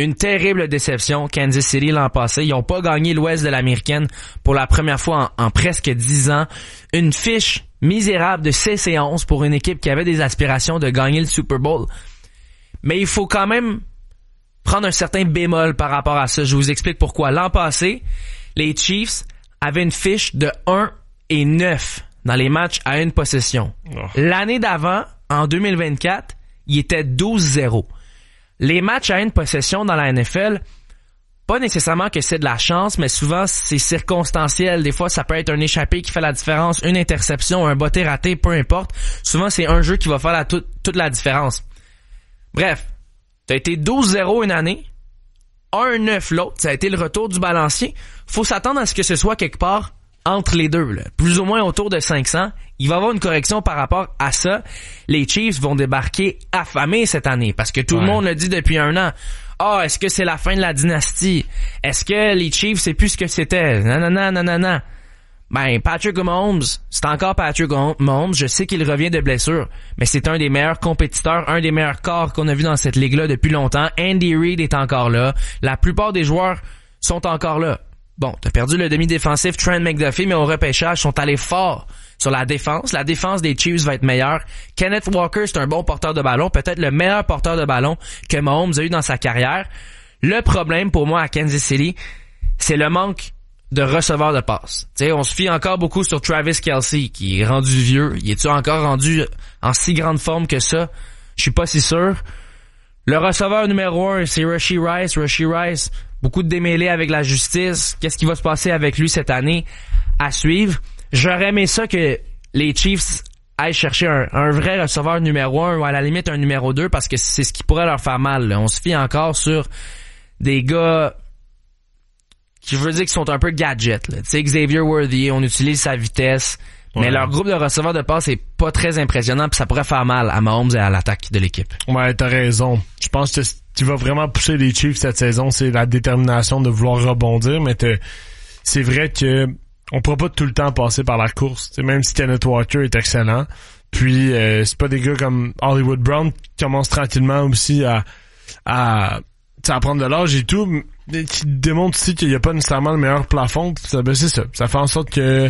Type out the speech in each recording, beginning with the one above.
Une terrible déception, Kansas City l'an passé. Ils n'ont pas gagné l'Ouest de l'Américaine pour la première fois en presque 10 ans. Une fiche misérable de 6-11 pour une équipe qui avait des aspirations de gagner le Super Bowl. Mais il faut quand même prendre un certain bémol par rapport à ça. Je vous explique pourquoi. L'an passé, les Chiefs avaient une fiche de 1-9 dans les matchs à une possession. L'année d'avant, en 2024, ils étaient 12-0. Les matchs à une possession dans la NFL, pas nécessairement que c'est de la chance, mais souvent c'est circonstanciel. Des fois, ça peut être un échappé qui fait la différence, une interception, un botté raté, peu importe. Souvent, c'est un jeu qui va faire toute la différence. Bref, t'as été 12-0 une année, 1-9 l'autre, ça a été le retour du balancier. Faut s'attendre à ce que ce soit quelque part entre les deux, là. Plus ou moins autour de 500. Il va y avoir une correction par rapport à ça. Les Chiefs vont débarquer affamés cette année parce que tout le monde le dit depuis un an. Est-ce que c'est la fin de la dynastie? Est-ce que les Chiefs, c'est plus ce que c'était? Non. Ben, Patrick Mahomes, c'est encore Patrick Mahomes. Je sais qu'il revient de blessure, mais c'est un des meilleurs compétiteurs, un des meilleurs corps qu'on a vu dans cette ligue-là depuis longtemps. Andy Reid est encore là. La plupart des joueurs sont encore là. Bon, t'as perdu le demi-défensif Trent McDuffie, mais au repêchage, sont allés fort sur la défense. La défense des Chiefs va être meilleure. Kenneth Walker, c'est un bon porteur de ballon, peut-être le meilleur porteur de ballon que Mahomes a eu dans sa carrière. Le problème pour moi à Kansas City, c'est le manque de receveurs de passe. Tu sais, on se fie encore beaucoup sur Travis Kelce, qui est rendu vieux. Il est-tu encore rendu en si grande forme que ça? Je suis pas si sûr. Le receveur numéro 1, c'est Rashee Rice. Rashee Rice, beaucoup de démêlés avec la justice. Qu'est-ce qui va se passer avec lui cette année? À suivre. J'aurais aimé ça que les Chiefs aillent chercher un vrai receveur numéro 1 ou à la limite un numéro 2 parce que c'est ce qui pourrait leur faire mal, là. On se fie encore sur des gars qui, je veux dire, qui sont un peu gadgets, là. Tu sais, Xavier Worthy, on utilise sa vitesse, mais leur groupe de receveurs de passe est pas très impressionnant puis ça pourrait faire mal à Mahomes et à l'attaque de l'équipe. Ouais, t'as raison. Je pense que ce qui va vraiment pousser les Chiefs cette saison, c'est la détermination de vouloir rebondir, mais c'est vrai que on pourra pas tout le temps passer par la course. T'sais, même si Kenneth Walker est excellent. Puis c'est pas des gars comme Hollywood Brown qui commencent tranquillement aussi à prendre de l'âge et tout, qui démontre aussi qu'il y a pas nécessairement le meilleur plafond. C'est ça. Ça fait en sorte que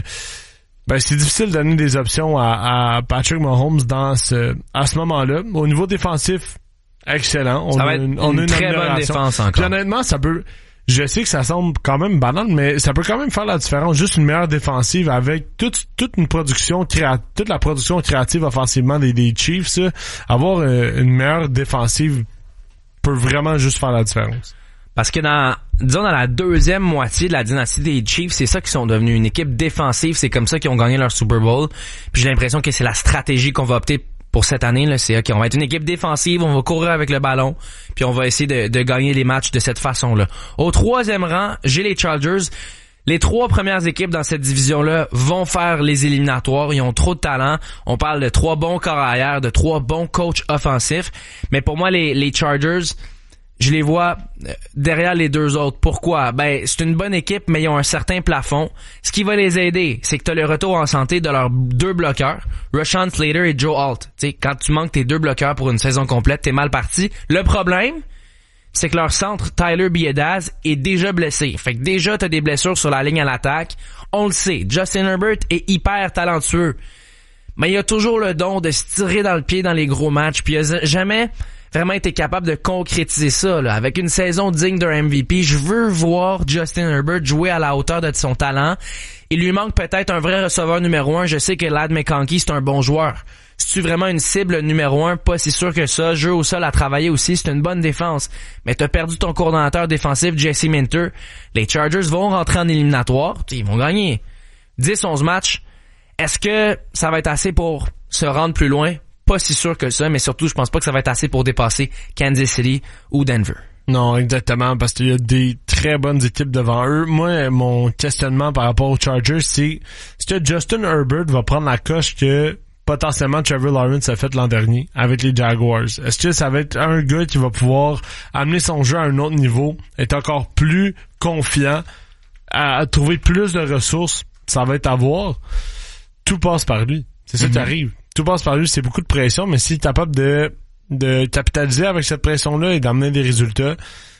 c'est difficile de donner des options à Patrick Mahomes à ce moment-là. Au niveau défensif, excellent. Ça va être une très bonne défense encore. Puis honnêtement, ça peut... Je sais que ça semble quand même banal, mais ça peut quand même faire la différence. Juste une meilleure défensive avec toute la production créative offensivement des Chiefs, ça, avoir une meilleure défensive peut vraiment juste faire la différence. Parce que dans la deuxième moitié de la dynastie des Chiefs, c'est ça qu'ils sont devenus, une équipe défensive. C'est comme ça qu'ils ont gagné leur Super Bowl. Puis j'ai l'impression que c'est la stratégie qu'on va opter pour cette année, là. C'est OK, on va être une équipe défensive, on va courir avec le ballon, puis on va essayer de gagner les matchs de cette façon-là. Au troisième rang, j'ai les Chargers. Les 3 premières équipes dans cette division-là vont faire les éliminatoires. Ils ont trop de talent. On parle de 3 bons corps arrière, de 3 bons coachs offensifs. Mais pour moi, les Chargers, je les vois derrière les 2 autres. Pourquoi? C'est une bonne équipe, mais ils ont un certain plafond. Ce qui va les aider, c'est que tu as le retour en santé de leurs 2 bloqueurs, Rashawn Slater et Joe Alt. Tu sais, quand tu manques tes 2 bloqueurs pour une saison complète, t'es mal parti. Le problème, c'est que leur centre, Tyler Biadasz, est déjà blessé. Fait que déjà, t'as des blessures sur la ligne à l'attaque. On le sait, Justin Herbert est hyper talentueux. Mais il a toujours le don de se tirer dans le pied dans les gros matchs. Puis il a jamais vraiment été capable de concrétiser ça, là. Avec une saison digne d'un MVP, je veux voir Justin Herbert jouer à la hauteur de son talent. Il lui manque peut-être un vrai receveur numéro 1. Je sais que Ladd McConkey, c'est un bon joueur. C'est-tu vraiment une cible numéro 1? Pas si sûr que ça. Jeu au sol à travailler aussi, c'est une bonne défense. Mais t'as perdu ton coordonnateur défensif, Jesse Minter. Les Chargers vont rentrer en éliminatoire. Ils vont gagner 10-11 matchs. Est-ce que ça va être assez pour se rendre plus loin? Pas si sûr que ça, mais surtout, je pense pas que ça va être assez pour dépasser Kansas City ou Denver. Non, exactement, parce qu'il y a des très bonnes équipes devant eux. Moi, mon questionnement par rapport aux Chargers, c'est est-ce que Justin Herbert va prendre la coche que potentiellement Trevor Lawrence a fait l'an dernier avec les Jaguars? Est-ce que ça va être un gars qui va pouvoir amener son jeu à un autre niveau, être encore plus confiant, à trouver plus de ressources? Ça va être à voir. Tout passe par lui. C'est ça qui arrive. Tout passe par lui, c'est beaucoup de pression, mais s'il est capable de capitaliser avec cette pression-là et d'amener des résultats,